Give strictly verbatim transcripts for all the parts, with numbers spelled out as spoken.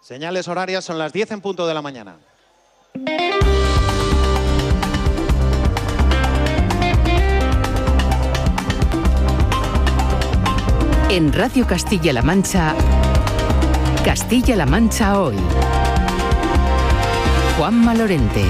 Señales horarias, son las diez en punto de la mañana. En Radio Castilla-La Mancha, Castilla-La Mancha Hoy. Juanma Lorente.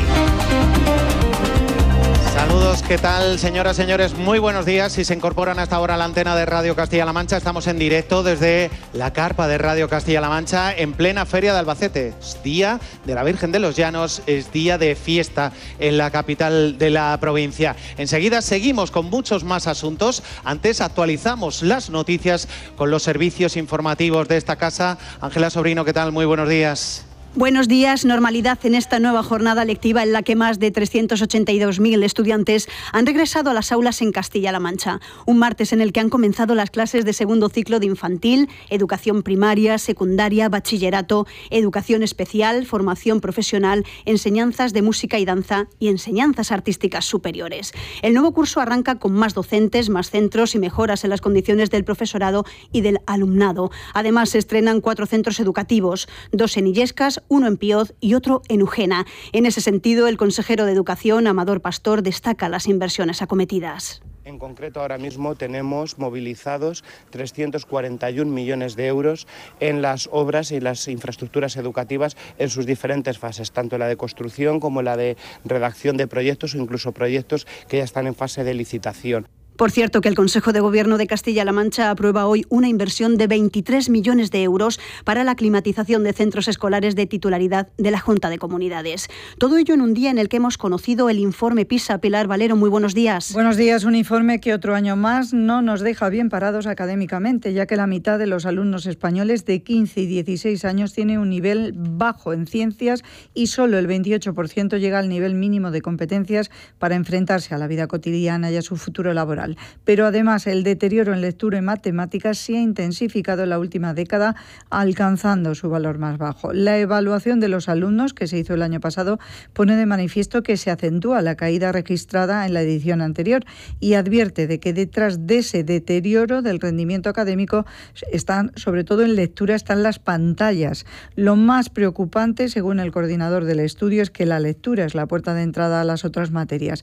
Saludos, ¿qué tal, señoras, señores? Muy buenos días. Si se incorporan hasta ahora a la antena de Radio Castilla-La Mancha, estamos en directo desde la carpa de Radio Castilla-La Mancha, en plena Feria de Albacete. Es día de la Virgen de los Llanos, es día de fiesta en la capital de la provincia. Enseguida seguimos con muchos más asuntos. Antes actualizamos las noticias con los servicios informativos de esta casa. Ángela Sobrino, ¿qué tal? Muy buenos días. Buenos días. Normalidad en esta nueva jornada lectiva en la que más de trescientos ochenta y dos mil estudiantes han regresado a las aulas en Castilla-La Mancha. Un martes en el que han comenzado las clases de segundo ciclo de infantil, educación primaria, secundaria, bachillerato, educación especial, formación profesional, enseñanzas de música y danza y enseñanzas artísticas superiores. El nuevo curso arranca con más docentes, más centros y mejoras en las condiciones del profesorado y del alumnado. Además, se estrenan cuatro centros educativos, dos en Illescas, uno en Pioz y otro en Ujena. En ese sentido, el consejero de Educación, Amador Pastor, destaca las inversiones acometidas. En concreto, ahora mismo tenemos movilizados trescientos cuarenta y un millones de euros en las obras y las infraestructuras educativas en sus diferentes fases, tanto la de construcción como la de redacción de proyectos o incluso proyectos que ya están en fase de licitación. Por cierto, que el Consejo de Gobierno de Castilla-La Mancha aprueba hoy una inversión de veintitrés millones de euros para la climatización de centros escolares de titularidad de la Junta de Comunidades. Todo ello en un día en el que hemos conocido el informe PISA. Pilar Valero, muy buenos días. Buenos días. Un informe que otro año más no nos deja bien parados académicamente, ya que la mitad de los alumnos españoles de quince y dieciséis años tiene un nivel bajo en ciencias y solo el veintiocho por ciento llega al nivel mínimo de competencias para enfrentarse a la vida cotidiana y a su futuro laboral. Pero además el deterioro en lectura y matemáticas se ha intensificado en la última década, alcanzando su valor más bajo. La evaluación de los alumnos, que se hizo el año pasado, pone de manifiesto que se acentúa la caída registrada en la edición anterior y advierte de que detrás de ese deterioro del rendimiento académico están, sobre todo en lectura, están las pantallas. Lo más preocupante, según el coordinador del estudio, es que la lectura es la puerta de entrada a las otras materias.